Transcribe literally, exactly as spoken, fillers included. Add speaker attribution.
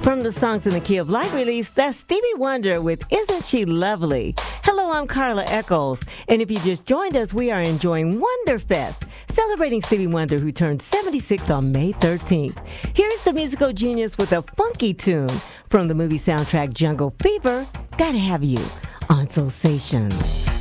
Speaker 1: From the Songs in the Key of Life release, that's Stevie Wonder with Isn't She Lovely? Hello, I'm Carla Echols, and if you just joined us, we are enjoying Wonderfest, celebrating Stevie Wonder, who turned seventy-six on May thirteenth. Here's the musical genius with a funky tune from the movie soundtrack Jungle Fever, Gotta Have You on Soul Station.